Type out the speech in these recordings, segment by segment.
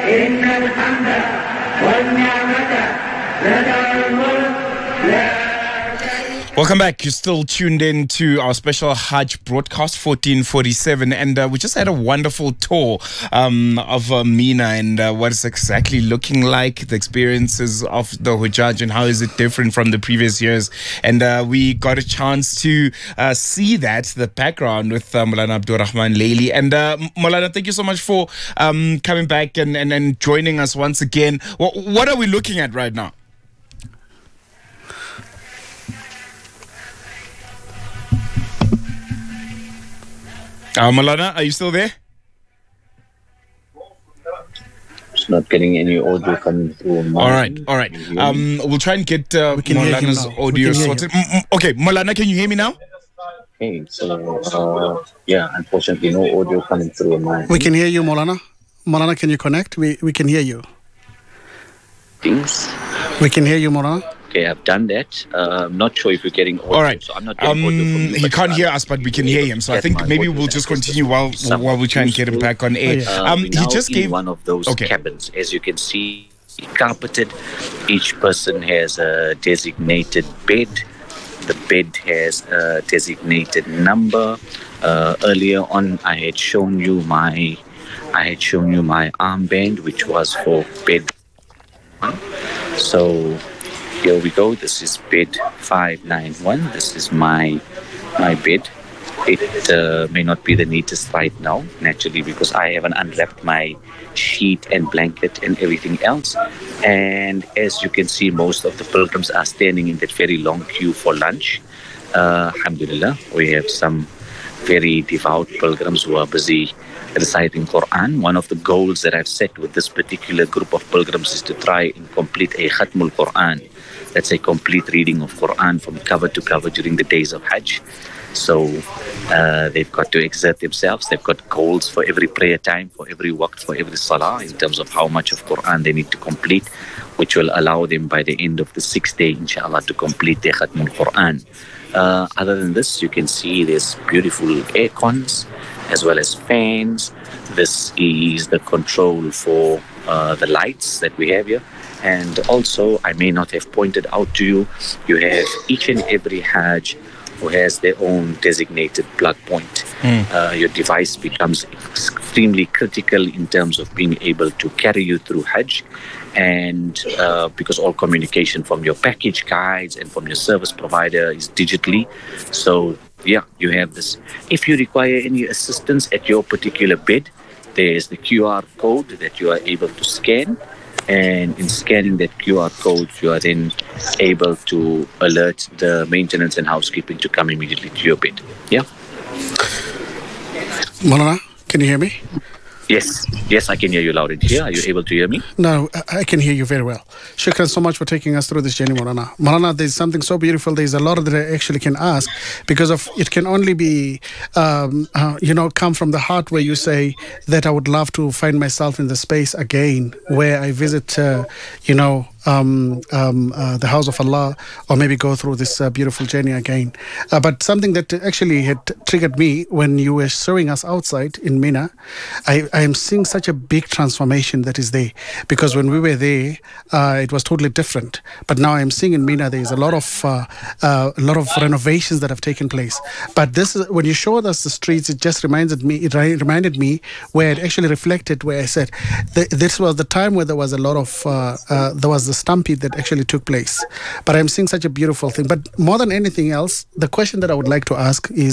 إن الحمد والنعمة لك الملك لا. Welcome back. You're still tuned in to our special Hajj broadcast 1447, and we just had a wonderful tour of Mina and what it's exactly looking like, the experiences of the Hujjaj and how is it different from the previous years. And we got a chance to see that, the background with Maulana Abdul Rahman Laili. And Maulana, thank you so much for coming back and joining us once again. What are we looking at right now? Maulana, are you still there? It's not getting any audio coming through. All right. We'll try and get Maulana's audio sorted. Okay, Maulana, can you hear me now? Okay, so yeah, unfortunately, no audio coming through on mine. We can hear you, Maulana. Maulana, can you connect? We can hear you. Things. We can hear you, Maulana. Okay, I've done that. I'm not sure if you're getting audio. All right. So I'm not getting audio from you, he can't hear us, but we can hear him. So I think maybe we'll just continue while we try and get him back on air. He just gave one of those cabins. As you can see, carpeted. Each person has a designated bed. The bed has a designated number. Earlier on, I had shown you my armband, which was for bed 1. So here we go. This is bed 591. This is my bed. It may not be the neatest right now, naturally, because I haven't unwrapped my sheet and blanket and everything else. And as you can see, most of the pilgrims are standing in that very long queue for lunch. Alhamdulillah, we have some very devout pilgrims who are busy reciting Quran. One of the goals that I've set with this particular group of pilgrims is to try and complete a Khatmul Quran. That's a complete reading of Quran from cover to cover during the days of Hajj. So they've got to exert themselves. They've got goals for every prayer time, for every waqt, for every salah, in terms of how much of Quran they need to complete, which will allow them by the end of the 6th day, inshallah, to complete their Khatmul Quran. Other than this, you can see there's beautiful air cons as well as fans. This is the control for the lights that we have here. And also, I may not have pointed out to you, you have each and every Hajj who has their own designated plug point. Your device becomes extremely critical in terms of being able to carry you through Hajj. And because all communication from your package guides and from your service provider is digitally. So yeah, you have this. If you require any assistance at your particular bed, there's the QR code that you are able to scan. And in scanning that QR code, you are then able to alert the maintenance and housekeeping to come immediately to your bed. Yeah? Maulana, can you hear me? Yes, I can hear you loud and clear. Are you able to hear me? No, I can hear you very well. Shukran so much for taking us through this journey, Maulana. Maulana, there's something so beautiful. There's a lot that I actually can ask because of it can only be, come from the heart where you say that I would love to find myself in the space again where I visit, the house of Allah, or maybe go through this beautiful journey again. But something that actually had triggered me when you were showing us outside in Mina, I am seeing such a big transformation that is there. Because when we were there, it was totally different. But now I'm seeing in Mina there is a lot of renovations that have taken place. But this is, when you showed us the streets, it just reminded me where it actually reflected where I said this was the time where there was a lot of there was the stampede that actually took place. But I'm seeing such a beautiful thing. But more than anything else, the question that I would like to ask is,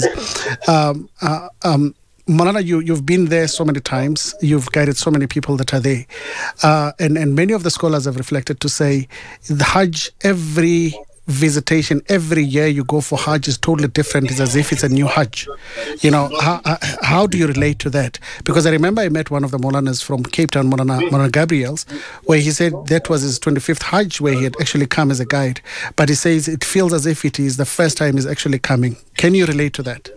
Maulana, you've been there so many times. You've guided so many people that are there. And many of the scholars have reflected to say the Hajj, every visitation, every year you go for Hajj is totally different. It's as if it's a new Hajj. How do you relate to that? Because I remember I met one of the Maulanas from Cape Town, Maulana Gabriel's, where he said that was his 25th Hajj where he had actually come as a guide. But he says it feels as if it is the first time he's actually coming. Can you relate to that?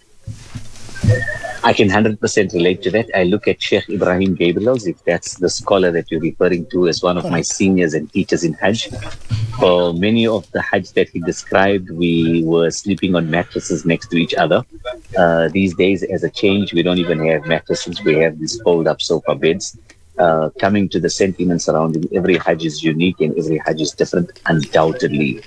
I can 100% relate to that. I look at Sheikh Ibrahim Gabriels, if that's the scholar that you're referring to, as one of my seniors and teachers in Hajj. For many of the Hajj that he described, we were sleeping on mattresses next to each other. These days, as a change, we don't even have mattresses. We have these fold-up sofa beds. coming to the sentiments surrounding every Hajj is unique and every Hajj is different, undoubtedly.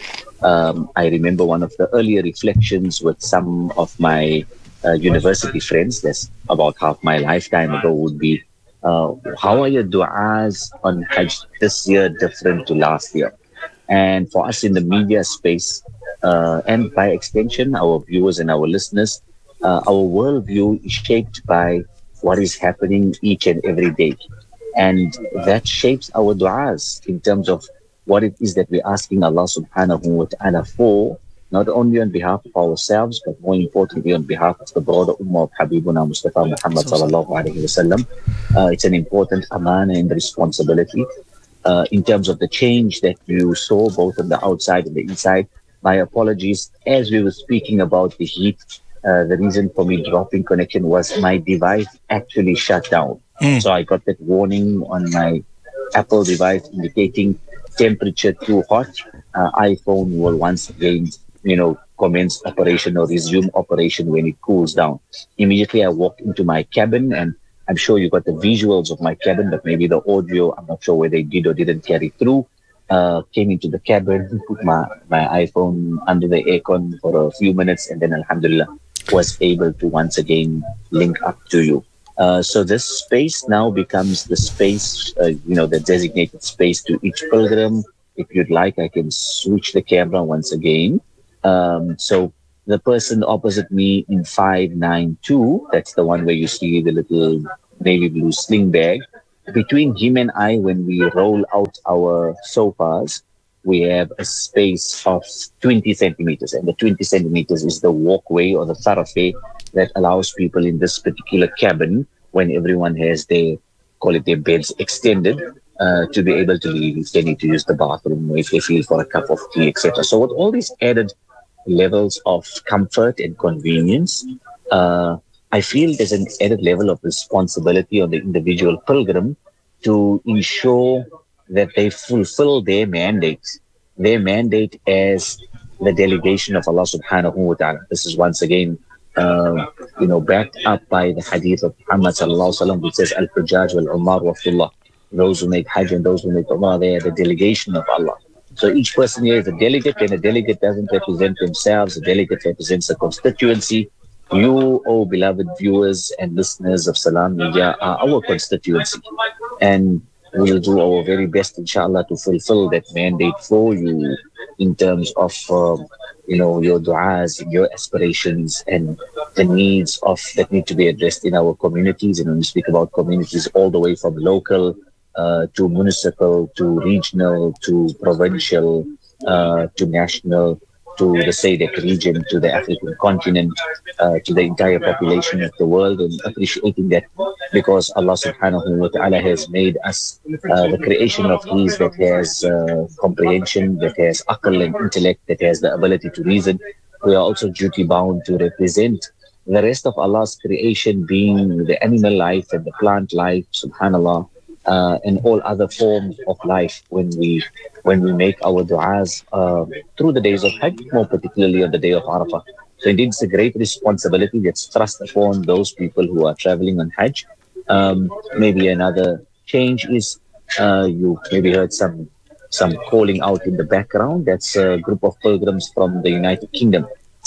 I remember one of the earlier reflections with some of my university friends, that's about half my lifetime ago, would be, how are your du'as on Hajj this year different to last year? And for us in the media space, and by extension, our viewers and our listeners, our worldview is shaped by what is happening each and every day. And that shapes our du'as in terms of what it is that we're asking Allah subhanahu wa ta'ala for, not only on behalf of ourselves, but more importantly on behalf of the broader ummah of Habibuna Mustafa Muhammad sallallahu alayhi wasallam. It's an important amana and responsibility. In terms of the change that you saw both on the outside and the inside, my apologies. As we were speaking about the heat, the reason for me dropping connection was my device actually shut down. So I got that warning on my Apple device indicating temperature too hot. iPhone will once again, commence operation or resume operation when it cools down. Immediately I walked into my cabin, and I'm sure you got the visuals of my cabin, but maybe the audio, I'm not sure whether they did or didn't carry through. Came into the cabin, put my iPhone under the aircon for a few minutes, and then alhamdulillah was able to once again link up to you. So this space now becomes the space, the designated space to each pilgrim. If you'd like, I can switch the camera once again. So the person opposite me in 592, that's the one where you see the little navy blue sling bag. Between him and I, when we roll out our sofas, we have a space of 20 centimeters. And the 20 centimeters is the walkway or the thoroughfare that allows people in this particular cabin, when everyone has their beds extended, to be able to leave if they need to use the bathroom, or if they feel for a cup of tea, etc. So with all these added levels of comfort and convenience, I feel there's an added level of responsibility on the individual pilgrim to ensure that they fulfill their mandate as the delegation of Allah subhanahu wa ta'ala. This is once again, backed up by the hadith of Muhammad sallallahu alaihi wasallam, which says, Al-Hujjaj wal-Umar wafdullah. Those who make Hajj and those who make Umrah, they are the delegation of Allah. So each person here is a delegate, and a delegate doesn't represent themselves. A delegate represents a constituency. You, oh beloved viewers and listeners of Salam Media, are our constituency. And we will do our very best, inshallah, to fulfill that mandate for you in terms of, your du'as, your aspirations, and the needs that need to be addressed in our communities. And when we speak about communities, all the way from local to municipal, to regional, to provincial, to national, to the SADC region, to the African continent, to the entire population of the world, and appreciating that because Allah subhanahu wa ta'ala has made us the creation of His that has comprehension, that has aql and intellect, that has the ability to reason. We are also duty bound to represent the rest of Allah's creation, being the animal life and the plant life, subhanallah, and all other forms of life when we make our du'as through the days of Hajj, more particularly on the day of Arafah. So indeed, it's a great responsibility that's thrust upon those people who are traveling on Hajj. Maybe another change is you maybe heard some calling out in the background. That's a group of pilgrims from the United Kingdom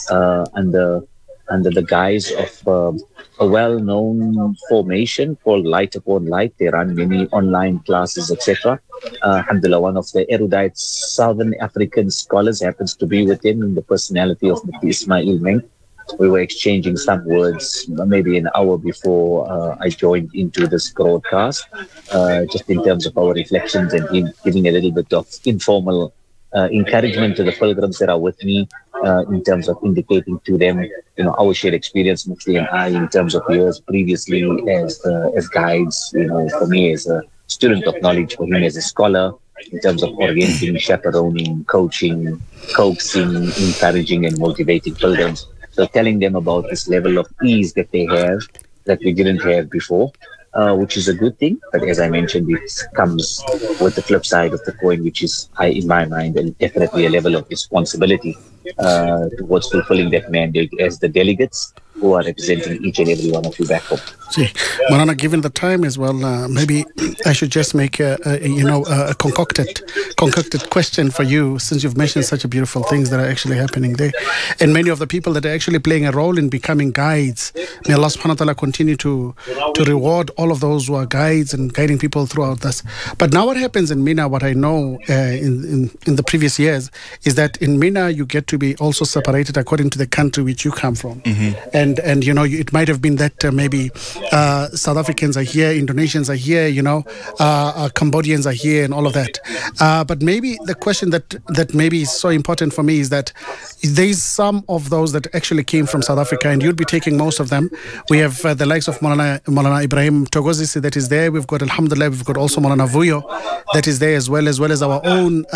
under the guise of a well-known formation called Light Upon Light. They run many online classes, etc. Alhamdulillah, one of the erudite Southern African scholars happens to be with him in the personality of Mufti Ismail Meng. We were exchanging some words maybe an hour before I joined into this broadcast, just in terms of our reflections, and him giving a little bit of informal encouragement to the pilgrims that are with me, in terms of indicating to them, our shared experience, Mufti and I, in terms of years previously as guides, for me as a student of knowledge, for him as a scholar, in terms of orienting, chaperoning, coaching, coaxing, encouraging and motivating pilgrims. So telling them about this level of ease that they have, that we didn't have before, which is a good thing. But as I mentioned, it comes with the flip side of the coin, which is, in my mind, definitely a level of responsibility towards fulfilling that mandate as the delegates who are representing each and every one of you back home. See, Marana, given the time as well, maybe I should just make a concocted question for you, since you've mentioned such a beautiful things that are actually happening there, and many of the people that are actually playing a role in becoming guides. May Allah subhanahu wa ta'ala continue to reward all of those who are guides and guiding people throughout this. But now what happens in Mina, what I know in the previous years, is that in Mina you get to be also separated according to the country which you come from. And it might have been that maybe South Africans are here, Indonesians are here, Cambodians are here, and all of that. But maybe the question that maybe is so important for me is that there's some of those that actually came from South Africa, and you'd be taking most of them. We have the likes of Maulana Ibrahim Togozisi that is there. We've got, alhamdulillah, we've got also Maulana Vuyo that is there, as well as our own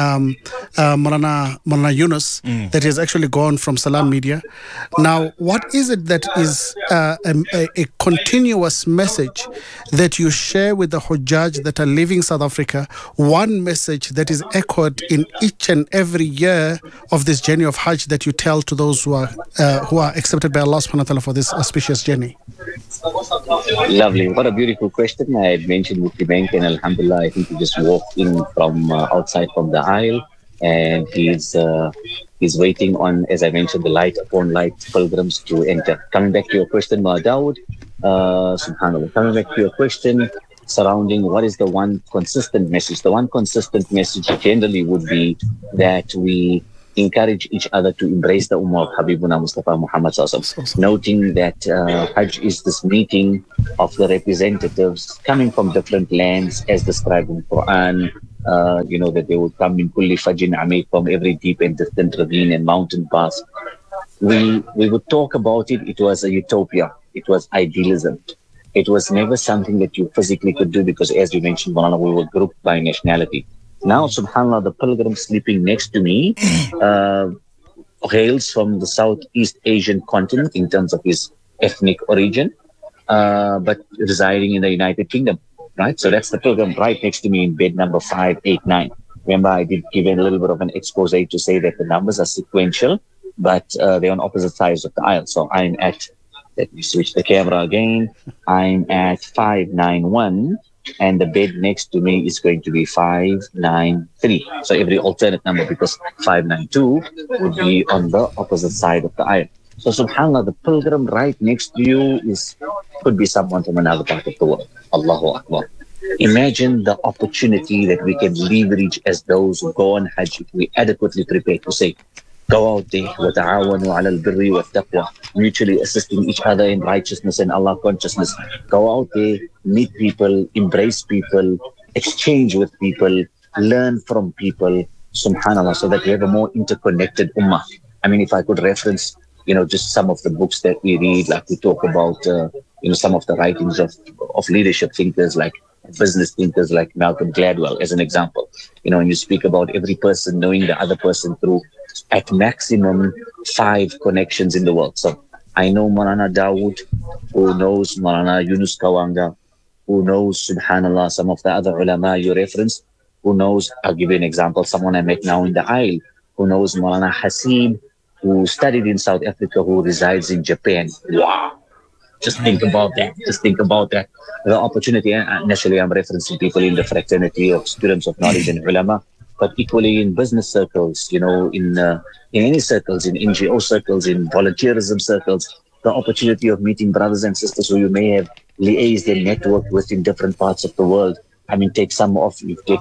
Maulana Yunus that has actually gone from Salam Media. Now, what is it that is a continuous message that you share with the Hujjaj that are leaving South Africa, one message that is echoed in each and every year of this journey of Hajj that you tell to those who are accepted by Allah subhanahu wa ta'ala for this auspicious journey? Lovely. What a beautiful question. I had mentioned Mufti Bank, and alhamdulillah, I think he just walked in from outside from the aisle, and he's waiting on, as I mentioned, the light upon light pilgrims to enter. Coming back to your question, Ma Dawood, subhanAllah, coming back to your question surrounding what is the one consistent message. The one consistent message generally would be that we encourage each other to embrace the Ummah of Habibuna Mustafa Muhammad Sallallahu, noting that Hajj is this meeting of the representatives coming from different lands as described in the Quran, that they would come in kulli fajin amik, from every deep and distant ravine and mountain pass. We would talk about it. It was a utopia. It was idealism. It was never something that you physically could do because, as you mentioned, Malana, we were grouped by nationality. Now, subhanAllah, the pilgrim sleeping next to me hails from the Southeast Asian continent in terms of his ethnic origin, but residing in the United Kingdom, right? So that's the pilgrim right next to me in bed number 589. Remember, I did give a little bit of an expose to say that the numbers are sequential, but they're on opposite sides of the aisle. So I'm at, let me switch the camera again, I'm at 591. And the bed next to me is going to be 593. So every alternate number, because 592 would be on the opposite side of the aisle. So subhanAllah, the pilgrim right next to you could be someone from another part of the world. Allahu Akbar. Imagine the opportunity that we can leverage as those who go on Hajj. We adequately prepare to say, go out there, وَتَعَاوَنُوا عَلَى الْبِرِّ وَالتَّقْوَى, mutually assisting each other in righteousness and Allah consciousness. Go out there, meet people, embrace people, exchange with people, learn from people, subhanAllah, so that we have a more interconnected ummah. I mean, if I could reference, just some of the books that we read, like we talk about, some of the writings of leadership thinkers, like business thinkers like Malcolm Gladwell, as an example. And you speak about every person knowing the other person through at maximum 5 connections in the world. So I know Maulana Dawood, who knows Maulana Yunus Kawanga, who knows, subhanAllah, some of the other ulama you referenced, who knows, I'll give you an example, someone I met now in the aisle, who knows Maulana Hasib, who studied in South Africa, who resides in Japan. Wow! Just think about that. The opportunity, initially I'm referencing people in the fraternity of students of knowledge and ulama, but equally in business circles, in any circles, in NGO circles, in volunteerism circles, the opportunity of meeting brothers and sisters who you may have liaised and networked with in different parts of the world. I mean, take some of,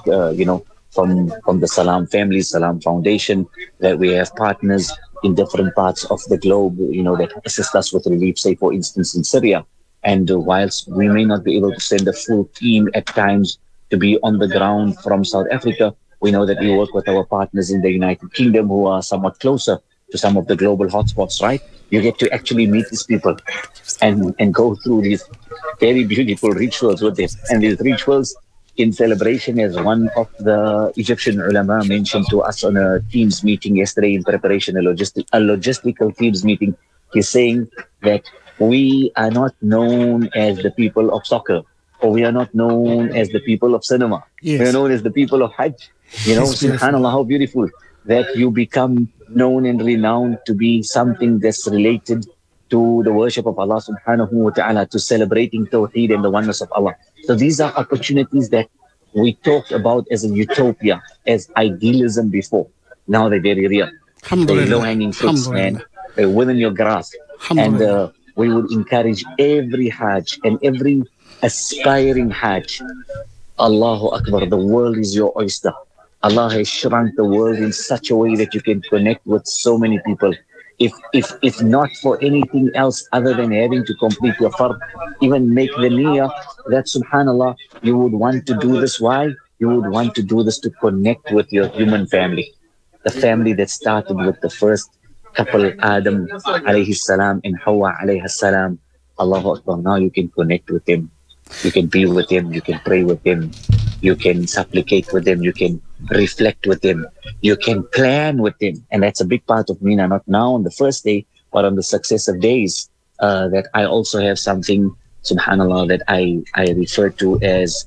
from the Salam family, Salam Foundation, that we have partners in different parts of the globe, that assist us with relief, say, for instance, in Syria. And whilst we may not be able to send a full team at times to be on the ground from South Africa, we know that we work with our partners in the United Kingdom who are somewhat closer to some of the global hotspots, right? You get to actually meet these people and go through these very beautiful rituals with them. And these rituals in celebration, as one of the Egyptian ulama mentioned to us on a Teams meeting yesterday in preparation, a logistical Teams meeting, he's saying that we are not known as the people of soccer, or we are not known as the people of cinema. Yes. We are known as the people of Hajj. SubhanAllah, how beautiful that you become known and renowned to be something that's related to the worship of Allah subhanahu wa ta'ala, to celebrating Tawheed and the oneness of Allah. So these are opportunities that we talked about as a utopia, as idealism before. Now they're very real. They're low-hanging fruits, man. They're within your grasp. And we would encourage every Hajj and every aspiring Hajj. Allahu Akbar, the world is your oyster. Allah has shrunk the world in such a way that you can connect with so many people. If not for anything else other than having to complete your fard, even make the niyyah that subhanallah, you would want to do this. Why? You would want to do this to connect with your human family. The family that started with the first couple, Adam alayhi salam and Hawa alayhi salam. Allahu Akbar, now you can connect with them. You can be with them, you can pray with them, you can supplicate with them, you can reflect with them, you can plan with them. And that's a big part of Mina, not now on the first day, but on the successive days, that I also have something, subhanallah, that I refer to as,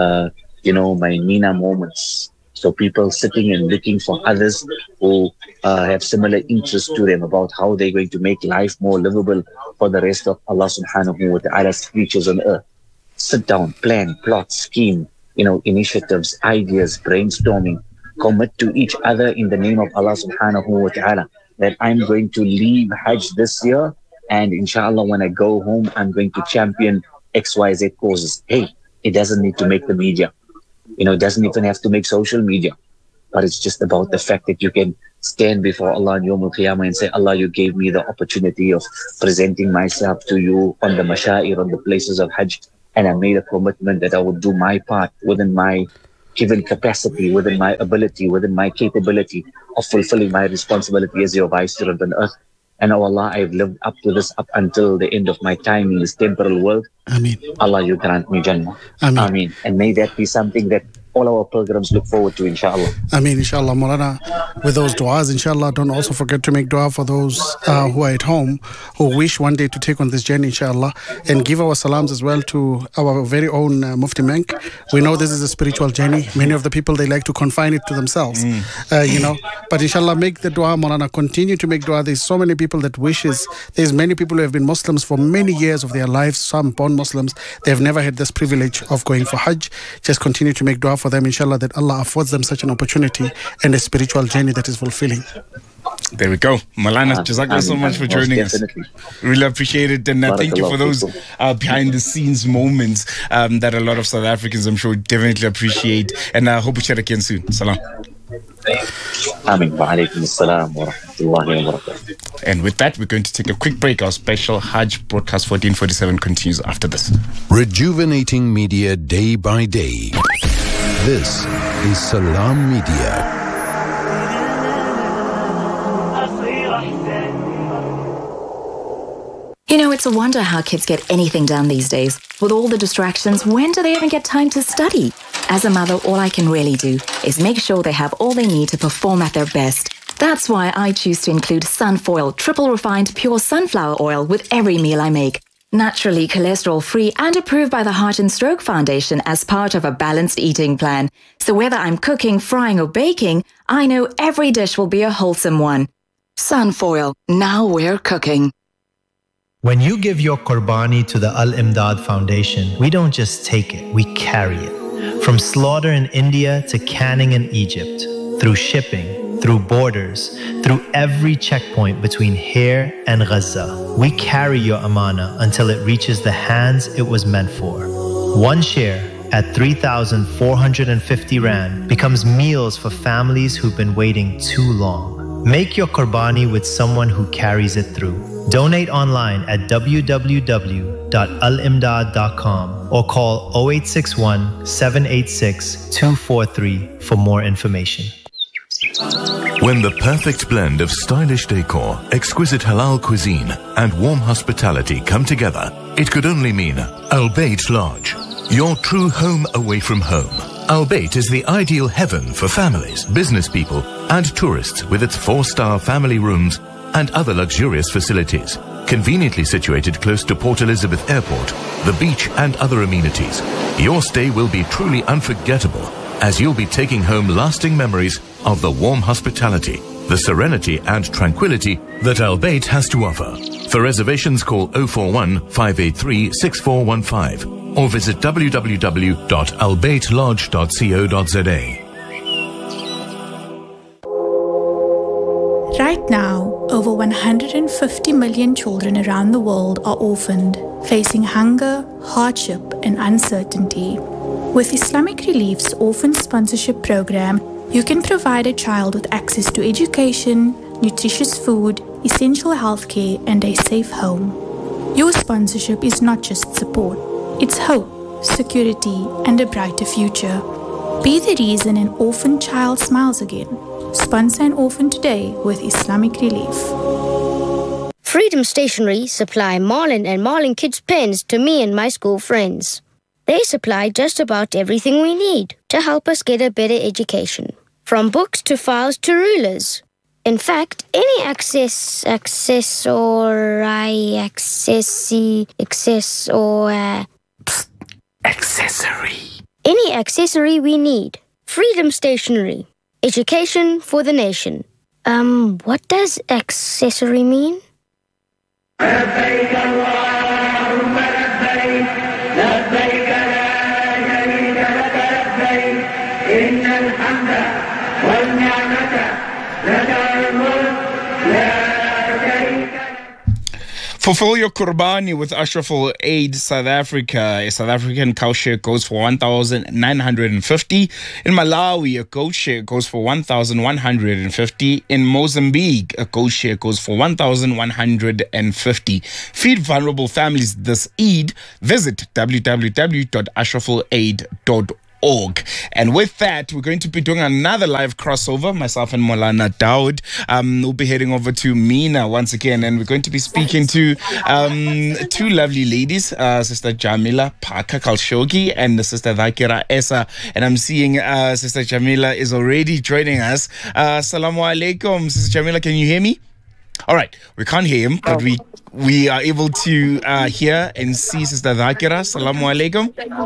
my Mina moments. So people sitting and looking for others who have similar interests to them about how they're going to make life more livable for the rest of Allah subhanahu wa ta'ala's creatures on earth. Sit down, plan, plot, scheme, initiatives, ideas, brainstorming, commit to each other in the name of Allah subhanahu wa ta'ala that I'm going to leave Hajj this year, and inshallah when I go home, I'm going to champion XYZ causes. Hey, it doesn't need to make the media. It doesn't even have to make social media, but it's just about the fact that you can stand before Allah on Yawm al-Qiyamah and say, Allah, you gave me the opportunity of presenting myself to you on the mashair, on the places of Hajj. And I made a commitment that I would do my part within my given capacity, within my ability, within my capability of fulfilling my responsibility as your viceroy on earth. And oh Allah, I've lived up to this up until the end of my time in this temporal world. Ameen. Allah, you grant me Jannah. Ameen. Ameen. And may that be something that all our pilgrims look forward to, inshallah. Ameen, inshallah. Maulana, with those du'as, inshallah, don't also forget to make dua for those who are at home, who wish one day to take on this journey, inshallah. And give our salams as well to our very own Mufti Menk. We know this is a spiritual journey. Many of the people, they like to confine it to themselves, But inshallah, make the dua, Maulana. Continue to make dua. There's so many people that wishes. There's many people who have been Muslims for many years of their lives, some born Muslims. They've never had this privilege of going for Hajj. Just continue to make dua for them, inshallah, that Allah affords them such an opportunity and a spiritual journey that is fulfilling. There we go. Maulana, jazakallah so much for joining us. Really appreciate it. And thank you for those behind the scenes moments that a lot of South Africans, I'm sure, definitely appreciate. And I hope we chat again soon. Salam. Ameen. Wa alaikum assalam wa rahmatullahi wa barakatuh. And with that, we're going to take a quick break. Our special Hajj broadcast 1447 continues after this. Rejuvenating media day by day. This is Salam Media. It's a wonder how kids get anything done these days. With all the distractions, when do they even get time to study? As a mother, all I can really do is make sure they have all they need to perform at their best. That's why I choose to include Sunfoil triple refined pure sunflower oil with every meal I make. Naturally cholesterol-free and approved by the Heart and Stroke Foundation as part of a balanced eating plan. So whether I'm cooking, frying or baking, I know every dish will be a wholesome one. Sunfoil, now we're cooking. When you give your Qurbani to the Al-Imdad Foundation, we don't just take it, we carry it. From slaughter in India to canning in Egypt, through shipping, through borders, through every checkpoint between here and Gaza, we carry your amana until it reaches the hands it was meant for. One share at 3,450 Rand becomes meals for families who've been waiting too long. Make your Qurbani with someone who carries it through. Donate online at www.alimdad.com or call 0861 786 243 for more information. When the perfect blend of stylish decor, exquisite halal cuisine, and warm hospitality come together, it could only mean Al Bayt Lodge, your true home away from home. Al Bayt is the ideal heaven for families, business people, and tourists with its 4-star family rooms and other luxurious facilities. Conveniently situated close to Port Elizabeth Airport, the beach and other amenities, your stay will be truly unforgettable as you'll be taking home lasting memories of the warm hospitality, the serenity and tranquility that Al Bayt has to offer. For reservations, call 041 583 6415 or visit www.albaytlodge.co.za. Right now, over 150 million children around the world are orphaned, facing hunger, hardship, and uncertainty. With Islamic Relief's Orphan Sponsorship Program, you can provide a child with access to education, nutritious food, essential healthcare, and a safe home. Your sponsorship is not just support, it's hope, security, and a brighter future. Be the reason an orphan child smiles again. Sponsor an orphan today with Islamic Relief. Freedom Stationery supply Marlin and Marlin Kids pens to me and my school friends. They supply just about everything we need to help us get a better education, from books to files to rulers. In fact, any any accessory we need. Freedom Stationery. Education for the nation. What does accessory mean? لبيك اللهم لبيك لبيك لا شريك لك لبيك إن الحمد والنعمة لك الملك لا شريك لك. Fulfill your Qurbani with Ashraful Aid South Africa. A South African cow share goes for 1,950. In Malawi, a goat share goes for 1,150. In Mozambique, a goat share goes for 1,150. Feed vulnerable families this Eid. Visit www.ashrafulaid.org. And with that, we're going to be doing another live crossover, myself and Maulana Daud. We'll be heading over to Mina once again, and we're going to be speaking to two lovely ladies, Sister Jamila Parker Kalshogi and Sister Dhakira Essa. And I'm seeing Sister Jamila is already joining us. Assalamu alaikum. Sister Jamila, can you hear me? All right, we can't hear him, but we are able to hear and see Sister Dhakira. Assalamu alaikum.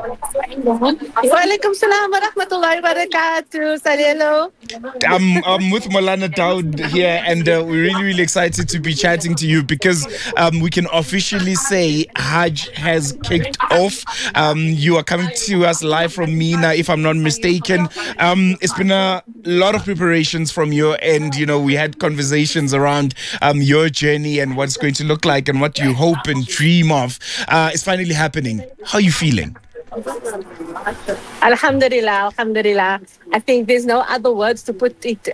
Wa alaikum salam wa rahmatullahi wa barakatuh. Salelo. I'm with Maulana Daud here, and we're really, really excited to be chatting to you because we can officially say Hajj has kicked off. You are coming to us live from Mina, if I'm not mistaken. It's been a lot of preparations from your end. You know, we had conversations around your journey and what it's going to look like and what you hope and dream of. It's finally happening. How are you feeling? Alhamdulillah, alhamdulillah. I think there's no other words to put it.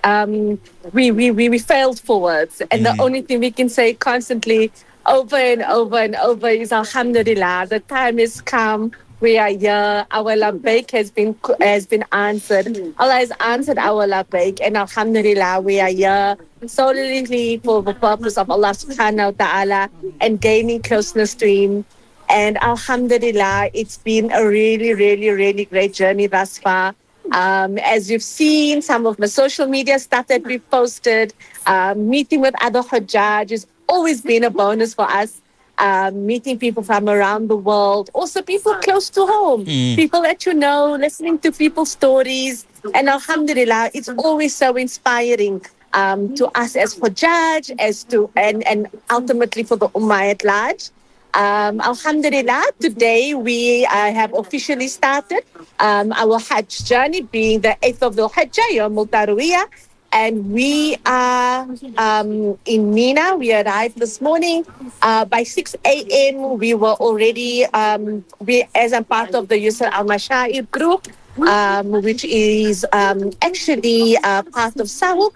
We failed for words, and the only thing we can say constantly over and over and over is alhamdulillah. The time has come. We are here. Our labbaik has been answered. Allah has answered our labbaik, and alhamdulillah, we are here solely for the purpose of Allah subhanahu wa ta'ala and gaining closeness to Him. And alhamdulillah, it's been a really, really, really great journey thus far. As you've seen, some of the social media stuff that we've posted, meeting with other Hujjaj has always been a bonus for us. Meeting people from around the world, also people close to home, people that you know, listening to people's stories. And alhamdulillah, it's always so inspiring to us as Hujjaj, and ultimately for the Ummah at large. Alhamdulillah, today we have officially started our Hajj journey, being the 8th of Dhul Hijjah, Yawm al-Tarwiyah. And we are in Mina. We arrived this morning. By 6 a.m., we were already, as a part of the Yusr al-Mashair group, which is actually part of Sawuk.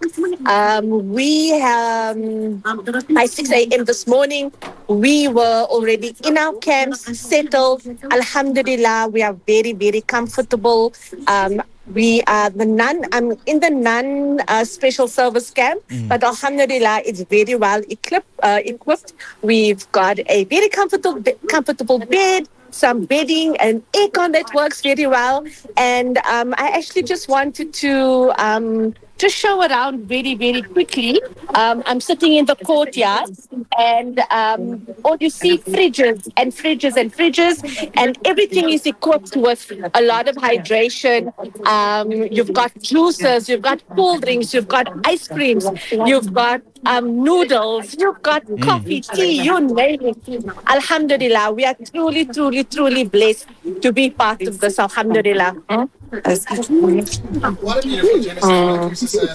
By 6 a.m. this morning, we were already in our camps, settled. Alhamdulillah, we are very, very comfortable. We are in the non-special service camp, but alhamdulillah, it's very well equipped. We've got a very comfortable bed, some bedding and aircon that works very well. And I actually just wanted to just show around very, very quickly. I'm sitting in the courtyard, and all you see fridges and fridges and fridges, and everything is equipped with a lot of hydration. You've got juices, you've got cool drinks, you've got ice creams, you've got noodles, you've got coffee, tea, you name it. Alhamdulillah, we are truly, truly, truly blessed to be part of this. Alhamdulillah. What a beautiful genocide.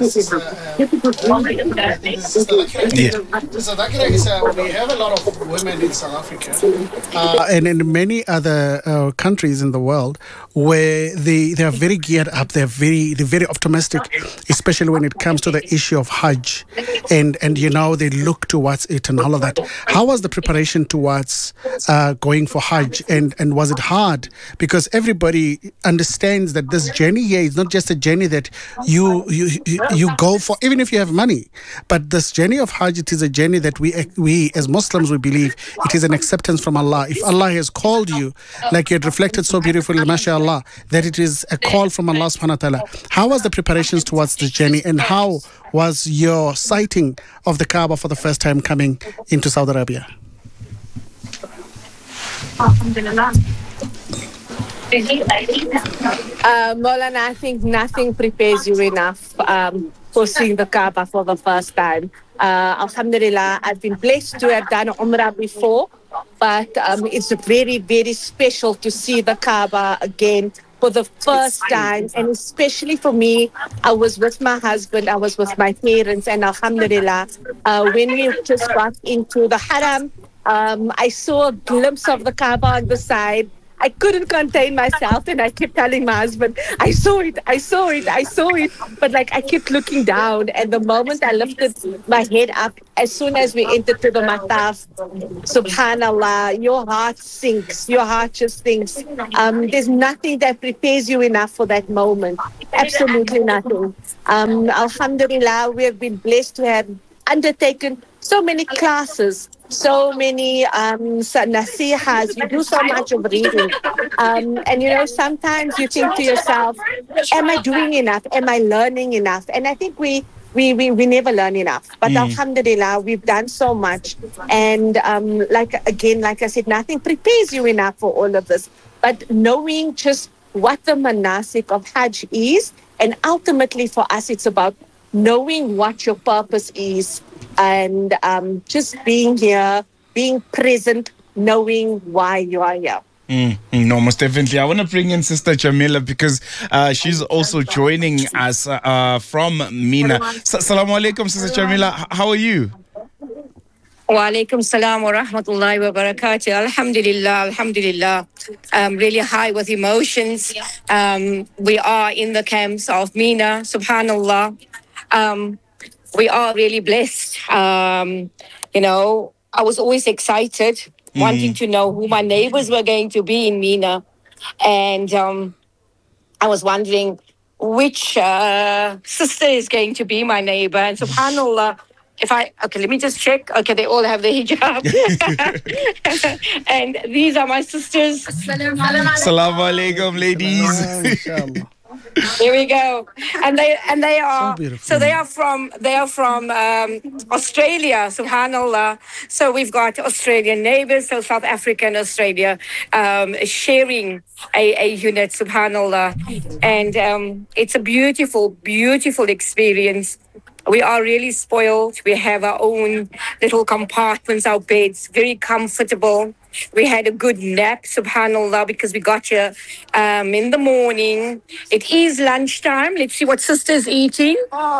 We have a lot of women in South Africa and in many other countries in the world where they are very geared up. They're very optimistic, especially when it comes to the issue of Hajj, and they look towards it and all of that. How was the preparation towards going for Hajj, and was it hard? Because everybody understands that this journey here is not just a journey that you go for, even if you have money. But this journey of Hajj, it is a journey that we as Muslims, we believe it is an acceptance from Allah. If Allah has called you, like you had reflected so beautifully, mashallah, that it is a call from Allah subhanahu wa ta'ala. How was the preparations towards this journey, and how was your sighting of the Kaaba for the first time coming into Saudi Arabia? Alhamdulillah. Maulana, I think nothing prepares you enough for seeing the Kaaba for the first time. Alhamdulillah, I've been blessed to have done Umrah before, but it's very, very special to see the Kaaba again for the first time. And especially for me, I was with my husband, I was with my parents, and Alhamdulillah, when we just got into the Haram, I saw a glimpse of the Kaaba on the side. I couldn't contain myself, and I kept telling my husband, I saw it. But I kept looking down, and the moment I lifted my head up, as soon as we entered to the Mataf, subhanallah, your heart sinks, your heart just sinks. There's nothing that prepares you enough for that moment. Absolutely nothing. Alhamdulillah, we have been blessed to have undertaken so many classes, so many nasihas. You do so much of reading. And sometimes you think to yourself, am I doing enough? Am I learning enough? And I think we never learn enough. But alhamdulillah, we've done so much. And like I said, nothing prepares you enough for all of this. But knowing just what the manasik of Hajj is, and ultimately for us, it's about knowing what your purpose is, and just being here, being present, knowing why you are here. No, most definitely. I want to bring in Sister Jamila because she's also joining us from Mina. Assalamu alaikum, Sister Jamila. How are you? Wa alaikum salam wa rahmatullahi wa barakatuh. Alhamdulillah. Really high with emotions. We are in the camps of Mina, subhanallah. We are really blessed. I was always excited, wanting to know who my neighbors were going to be in Mina. And I was wondering which sister is going to be my neighbor. And subhanallah, let me just check. Okay, they all have the hijab. And these are my sisters. Assalamu alaikum, ladies. Here we go, and they are so they are from Australia, subhanallah. So we've got Australian neighbors, so South Africa and Australia sharing a unit, subhanallah, and it's a beautiful experience. We are really spoiled. We have our own little compartments, our beds, very comfortable. We had a good nap, subhanallah, because we got here in the morning. It is lunchtime. Let's see what sister's eating.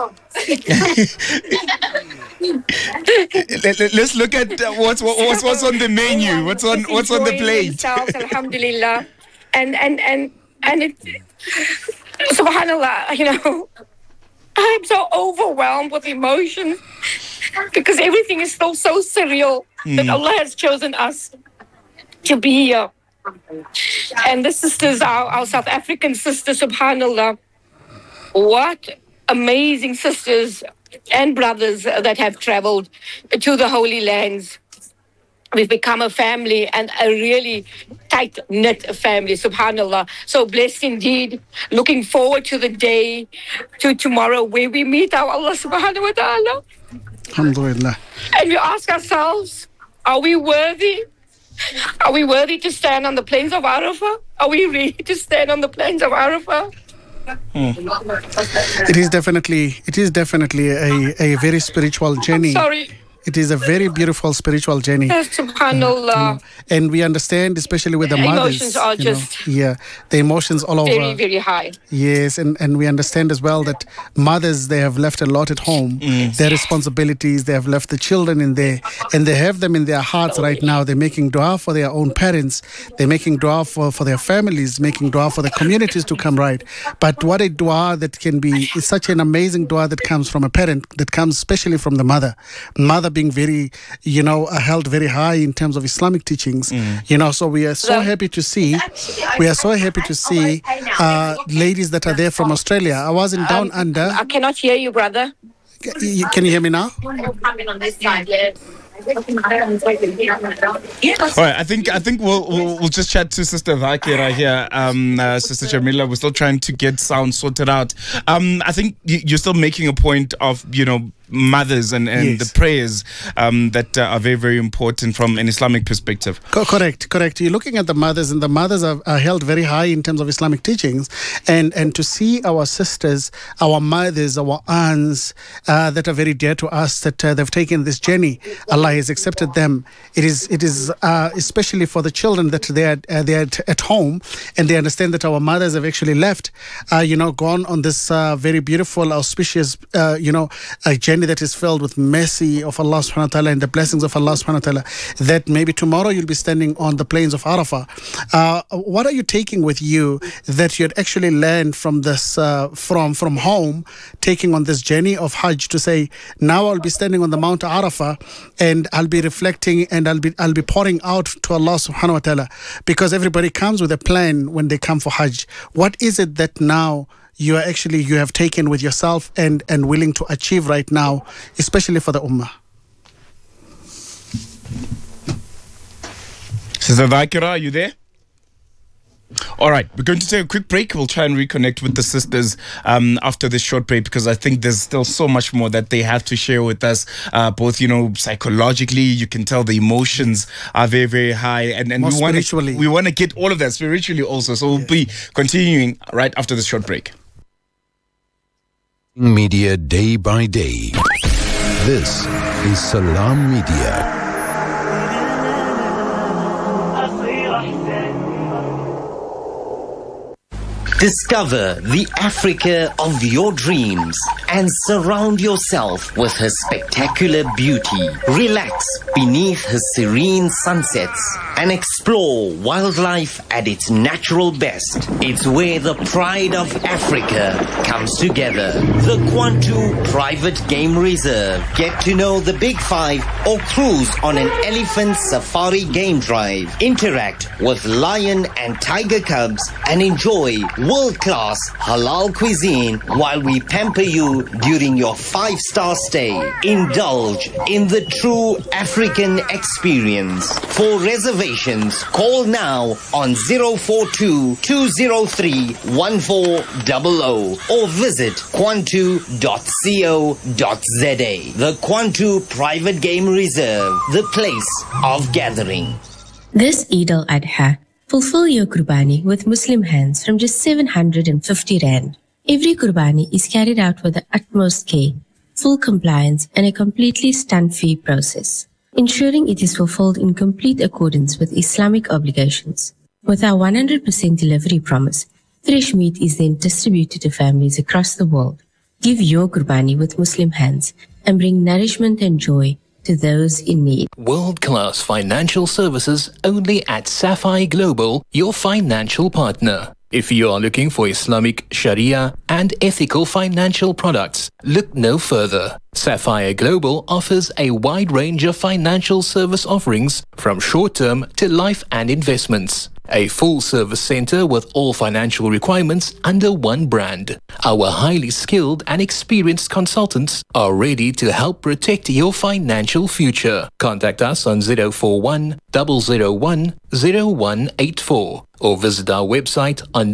Let's look at what's on the menu. What's on the plate? Alhamdulillah, and it, subhanallah, I'm so overwhelmed with emotion because everything is still so surreal that Allah has chosen us to be here. And the sisters, our South African sisters, subhanallah, what amazing sisters and brothers that have traveled to the Holy Lands. We've become a family, and a really tight-knit family, subhanAllah. So blessed indeed. Looking forward to the day, to tomorrow, where we meet our Allah subhanahu wa ta'ala. Alhamdulillah. And we ask ourselves, are we worthy? Are we worthy to stand on the plains of Arafah? Are we ready to stand on the plains of Arafah? It is definitely a very spiritual journey. Sorry. It is a very beautiful spiritual journey. Yes, subhanAllah. And we understand, especially with the mothers. Emotions are just the emotions all very, over. very high. Yes, and we understand as well that mothers, they have left a lot at home. Their responsibilities, they have left the children in there, and they have them in their hearts right now. They're making dua for their own parents. They're making dua for their families, making dua for the communities to come right. But what a dua that can be, is such an amazing dua that comes from a parent, that comes especially from the mother. Mother being very, held very high in terms of Islamic teachings. So we are so happy to see, ladies that are there from Australia. I was in Down Under. I cannot hear you, brother. Can you hear me now? Coming on this side, yeah. All right, I think we'll just chat to Sister Dhakira here. Sister Jamila, we're still trying to get sound sorted out. I think you're still making a point of, mothers and yes, the prayers that are very, very important from an Islamic perspective. Correct. You're looking at the mothers, and the mothers are held very high in terms of Islamic teachings. And to see our sisters, our mothers, our aunts that are very dear to us, that they've taken this journey, Allah has accepted them. It is especially for the children that they're at home, and they understand that our mothers have actually left, gone on this very beautiful, auspicious, journey that is filled with mercy of Allah subhanahu wa ta'ala and the blessings of Allah subhanahu wa ta'ala, that maybe tomorrow you'll be standing on the plains of Arafah. What are you taking with you that you'd actually learned from this, from home, taking on this journey of Hajj, to say, now I'll be standing on the Mount Arafah and I'll be reflecting and I'll be pouring out to Allah subhanahu wa ta'ala, because everybody comes with a plan when they come for Hajj. What is it that now you have taken with yourself and willing to achieve right now, especially for the Ummah? Sister Dhakira, are you there? All right, we're going to take a quick break. We'll try and reconnect with the sisters after this short break, because I think there's still so much more that they have to share with us, both, psychologically. You can tell the emotions are very, very high, and we want to get all of that spiritually also. So we'll be continuing right after this short break. Media day by day. This is Salam Media. Discover the Africa of your dreams and surround yourself with her spectacular beauty. Relax beneath her serene sunsets and explore wildlife at its natural best. It's where the pride of Africa comes together. The Kwantu Private Game Reserve. Get to know the Big Five or cruise on an elephant safari game drive. Interact with lion and tiger cubs and enjoy world-class halal cuisine while we pamper you during your 5-star stay. Indulge in the true African experience. For reservations, call now on 042-203-1400 or visit kwantu.co.za. The Kwantu Private Game Reserve, the place of gathering. This Eid al-Adha, fulfill your Qurbani with Muslim hands from just 750 Rand. Every Qurbani is carried out with the utmost care, full compliance and a completely stunt-free process, ensuring it is fulfilled in complete accordance with Islamic obligations. With our 100% delivery promise, fresh meat is then distributed to families across the world. Give your Qurbani with Muslim hands and bring nourishment and joy to those in need. World-class financial services only at Sapphire Global, your financial partner. If you are looking for Islamic Sharia and ethical financial products, look no further. Sapphire Global offers a wide range of financial service offerings from short-term to life and investments. A full-service center with all financial requirements under one brand. Our highly skilled and experienced consultants are ready to help protect your financial future. Contact us on 041 001 0184 or visit our website on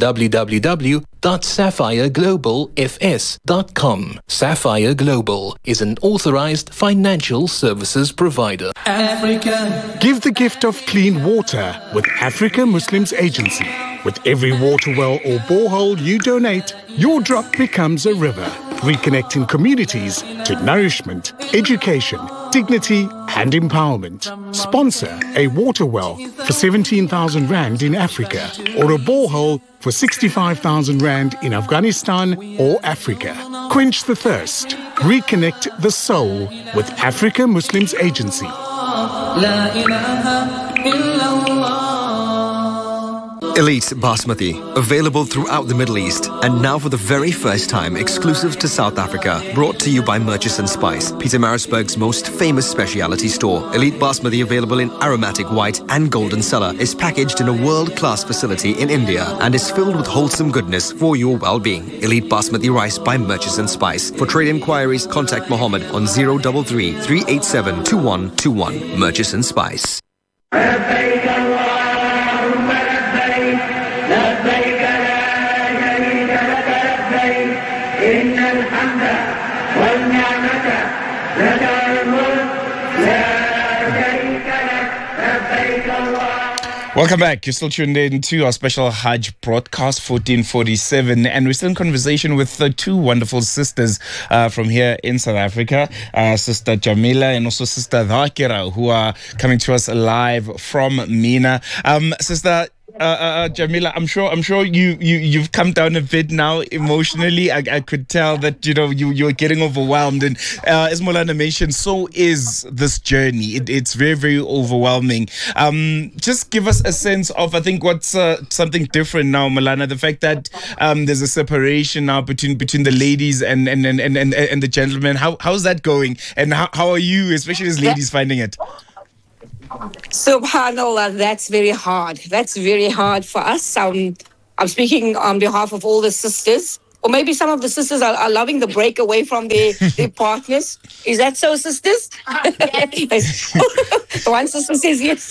www.sapphireglobalfs.com. Sapphire Global is an authorized financial services provider. Africa. Give the gift of clean water with Africa Muslims Agency. With every water well or borehole you donate, your drop becomes a river, reconnecting communities to nourishment, education, dignity and empowerment. Sponsor a water well for 17,000 Rand in Africa or a borehole for 65,000 Rand in Afghanistan or Africa. Quench the thirst. Reconnect the soul with Africa Muslims Agency. Elite Basmati, available throughout the Middle East and now for the very first time exclusive to South Africa. Brought to you by Murchison Spice, Pietermaritzburg's most famous specialty store. Elite Basmati, available in aromatic white and golden cellar, is packaged in a world-class facility in India and is filled with wholesome goodness for your well-being. Elite Basmati rice by Murchison Spice. For trade inquiries, contact Mohammed on 033 387 2121. Murchison Spice. لبيك لا شريك لك لبيك إن الحمد والنعمة لك الملك لا شريك لك لبيك الله. Welcome back. You're still tuned in to our special Hajj broadcast 1447, and we're still in conversation with two wonderful sisters from here in South Africa, Sister Jamila and also Sister Dhakira, who are coming to us live from Mina. Sister Jamila, I'm sure you've come down a bit now emotionally. I could tell that you're getting overwhelmed, and as Molana mentioned, so is this journey. It's very, very overwhelming. Just give us a sense of, I think, what's something different now, Molana. The fact that there's a separation now between the ladies and the gentlemen. How's that going, and how are you, especially as ladies, finding it? Subhanallah, that's very hard. That's very hard for us. I'm speaking on behalf of all the sisters. Or maybe some of the sisters are loving the break away from their partners. Is that so, sisters? One sister says yes.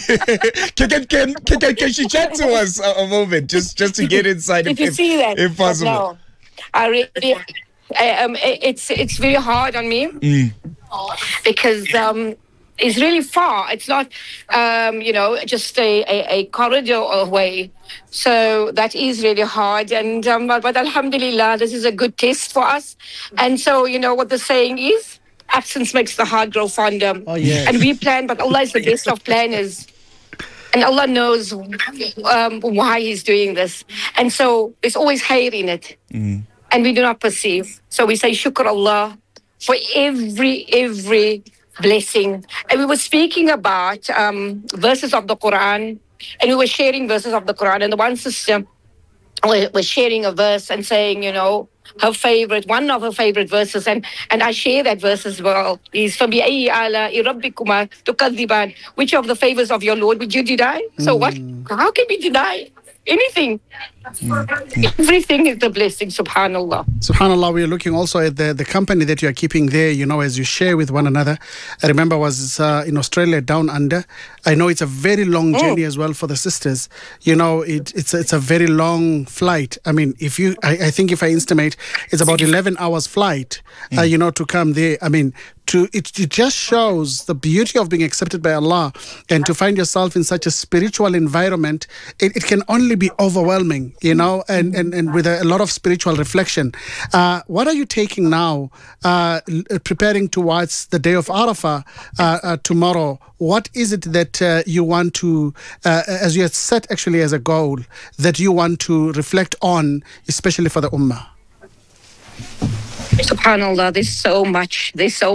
Can she chat to us a moment, just to get inside? If you see that, if possible. No, I really, it's very hard on me because it's really far. It's not, just a corridor away. So that is really hard. And but alhamdulillah, this is a good test for us. And so, what the saying is, absence makes the heart grow fonder. Oh, yeah. And we plan, but Allah is the best of planners. And Allah knows why He's doing this. And so there's always hayr in it. And we do not perceive. So we say shukr Allah for every blessing. And we were speaking about verses of the Quran, and we were sharing verses of the Quran, and the one sister was sharing a verse and saying, one of her favorite verses, and I share that verse as well, is فَبِأَيِّ آلَاءِ رَبِّكُمَا تُكَذِّبَانِ. Which of the favors of your Lord would you deny? So what? How can we deny anything? Everything is the blessing, subhanallah. SubhanAllah, we are looking also at the company that you are keeping there, as you share with one another. I remember I was in Australia, down under. I know it's a very long journey as well for the sisters. It's a very long flight. I mean, I think if I estimate, it's about 11 hours flight, to come there. I mean, it just shows the beauty of being accepted by Allah, and to find yourself in such a spiritual environment, it can only be overwhelming, and with a lot of spiritual reflection. What are you taking now, preparing towards the day of Arafah tomorrow? What is it that you want to, as you had set actually as a goal, that you want to reflect on, especially for the Ummah? SubhanAllah, there's so much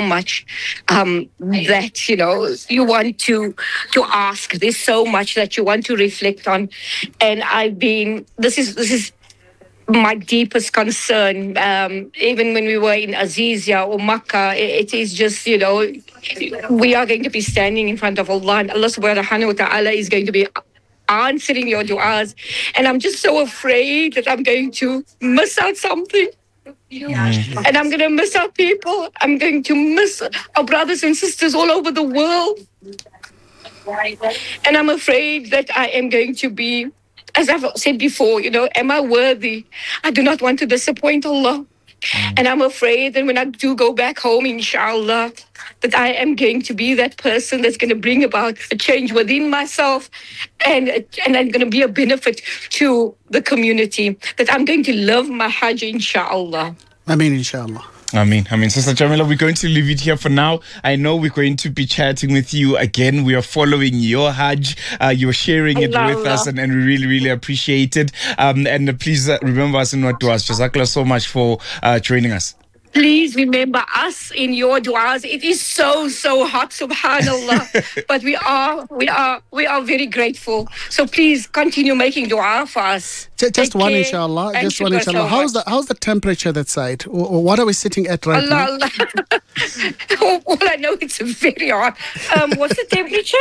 that, you want to ask. There's so much that you want to reflect on. And this is my deepest concern. Even when we were in Azizia or Makkah, it is just, we are going to be standing in front of Allah, and Allah subhanahu wa ta'ala is going to be answering your du'as. And I'm just so afraid that I'm going to miss out something. And I'm going to miss our people. I'm going to miss our brothers and sisters all over the world. And I'm afraid that I am going to be, as I've said before, am I worthy? I do not want to disappoint Allah. And I'm afraid that when I do go back home, inshallah, that I am going to be that person that's going to bring about a change within myself, and I'm going to be a benefit to the community, that I'm going to love my Hajj, inshallah. Inshallah. I mean, Sister Jamila, we're going to leave it here for now. I know we're going to be chatting with you again. We are following your Hajj. You're sharing it with us, and we really, really appreciate it. And please remember us in what to us. Jazakallah so much for joining us. Please remember us in your du'as. It is so hot, subhanallah. But we are very grateful. So please continue making du'a for us. Just one, inshallah. Just one, inshallah. How's the temperature that side? What are we sitting at right now? Allah. All I know, it's very hot. What's the temperature?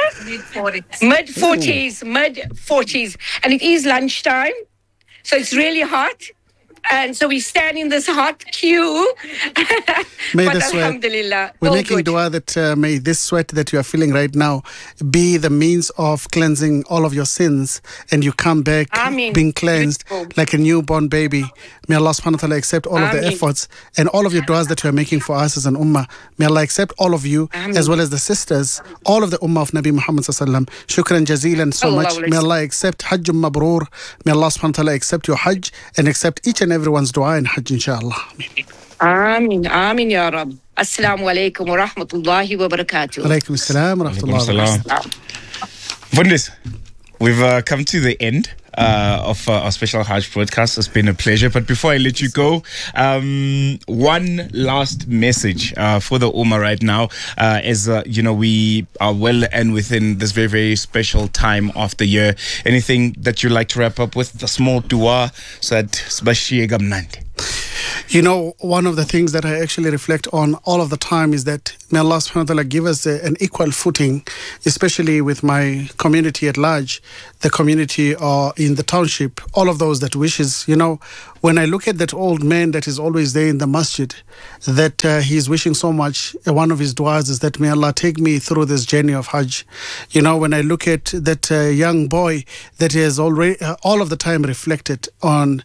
Mid-40s. Mid-40s. And it is lunchtime. So it's really hot. And so we stand in this hot queue. May but the sweat, alhamdulillah, we're making dua that may this sweat that you are feeling right now be the means of cleansing all of your sins, and you come back being cleansed like a newborn baby. May Allah subhanahu wa ta'ala accept all of the efforts and all of your duas that you are making for us as an ummah. May Allah accept all of you, as well as the sisters, all of the ummah of Nabi Muhammad sallallahu alaihi wasallam. Shukran jazeelan so much. May Allah accept Hajjum Mabrur. May Allah subhanahu wa ta'ala accept your Hajj and accept each and everyone's dua in Hajj, inshallah. Ameen. Ameen, Ya Rab. Assalamu alaikum wa rahmatullahi wa barakatuh. Alaikum assalam wa rahmatullahi wa barakatuh. Vundis, we've come to the end of our special Hajj broadcast. It's been a pleasure. But before I let you go, one last message for the Ummah right now, as we are well and within this very, very special time of the year. Anything that you'd like to wrap up with? The small dua, so that one of the things that I actually reflect on all of the time is that may Allah subhanahu wa ta'ala give us an equal footing, especially with my community at large, the community in the township, all of those that wishes, when I look at that old man that is always there in the masjid, that he's wishing so much, one of his du'as is that may Allah take me through this journey of Hajj. When I look at that young boy that has already all of the time reflected on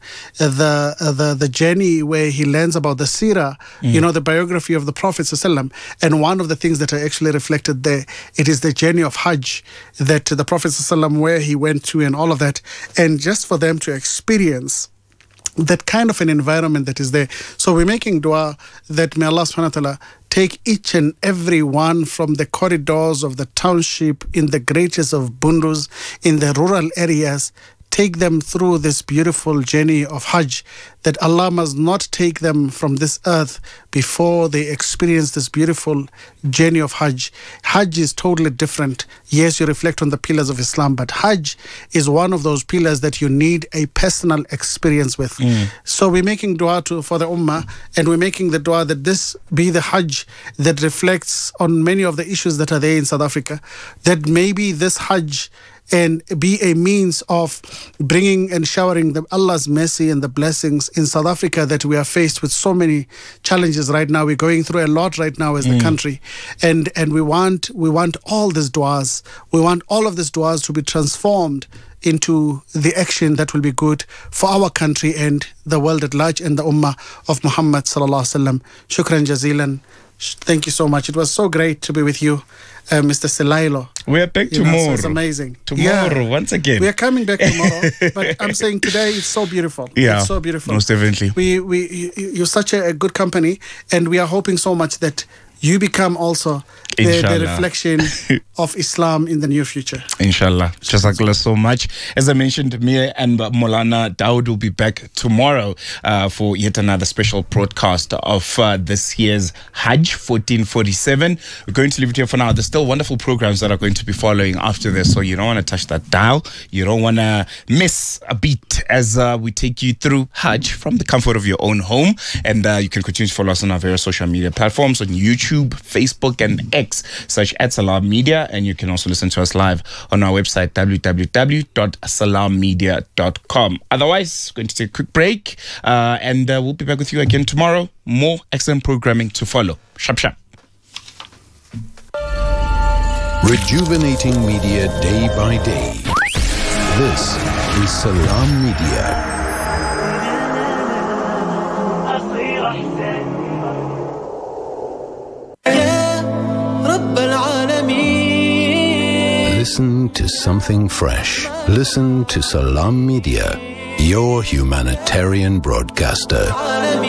the journey where he learns about the seerah, the biography of the Prophet ﷺ. And one of the things that I actually reflected there, it is the journey of Hajj that the Prophet ﷺ, where he went to and all of that. And just for them to experience that kind of an environment that is there. So we're making dua that may Allah subhanahu wa ta'ala take each and every one from the corridors of the township, in the greatest of Bundus, in the rural areas, take them through this beautiful journey of Hajj, that Allah must not take them from this earth before they experience this beautiful journey of Hajj. Hajj is totally different. Yes, you reflect on the pillars of Islam, but Hajj is one of those pillars that you need a personal experience with. So we're making dua for the Ummah, and we're making the dua that this be the Hajj that reflects on many of the issues that are there in South Africa, that maybe this Hajj and be a means of bringing and showering Allah's mercy and the blessings in South Africa, that we are faced with so many challenges right now. We're going through a lot right now as the country, and we want all these duas. We want all of these duas to be transformed into the action that will be good for our country and the world at large and the Ummah of Muhammad sallallahu alaihi wasallam. Shukran jazeelan. Thank you so much. It was so great to be with you, Mr. Selailo. We are back tomorrow. So it's amazing. Tomorrow, once again. We are coming back tomorrow. But I'm saying today it's so beautiful. Yeah, it's so beautiful. Most definitely. You're such a good company, and we are hoping so much that you become also Inshallah. reflection of Islam in the near future. Inshallah. Jazakallah so much. As I mentioned, me and Maulana Dawood will be back tomorrow for yet another special broadcast of this year's Hajj 1447. We're going to leave it here for now. There's still wonderful programs that are going to be following after this, so you don't want to touch that dial. You don't want to miss a beat as we take you through Hajj from the comfort of your own home. And you can continue to follow us on our various social media platforms on YouTube, Facebook, and X. Search at Salam Media, and you can also listen to us live on our website www.salammedia.com. Otherwise, we're going to take a quick break, and we'll be back with you again tomorrow. More excellent programming to follow. Shap shap. Rejuvenating media day by day. This is Salam Media. Listen to something fresh. Listen to Salam Media, your humanitarian broadcaster.